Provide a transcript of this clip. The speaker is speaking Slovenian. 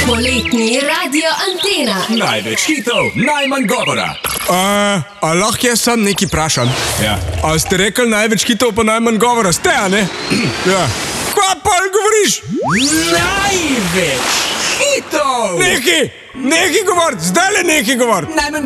Poletni radio Antena. Največ hitov, najmanj govora. A lahko jaz sam nekaj vprašam? Ja. A ste rekli največ hitov pa najmanj govora? Ste, a ne? Ja. Kva pa govoriš? Največ hitov! Nekaj govor, zdaj le nekaj govor. Najmanj